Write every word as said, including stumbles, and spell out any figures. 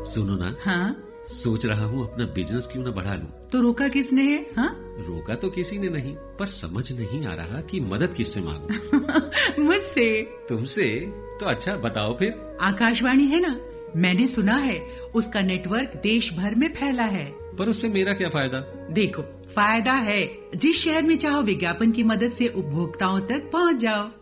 सुनो ना। हाँ? सोच रहा हूँ अपना बिजनेस क्यों ना बढ़ा लूं। तो रोका किसने है? हाँ? रोका तो किसी ने नहीं, पर समझ नहीं आ रहा कि मदद किससे मांगूं। मुझसे। तुमसे? तो अच्छा बताओ फिर। आकाशवाणी है ना, मैंने सुना है उसका नेटवर्क देश भर में फैला है। पर उससे मेरा क्या फायदा? देखो, फायदा है। जिस शहर में चाहो विज्ञापन की मदद से उपभोक्ताओं तक पहुँच जाओ।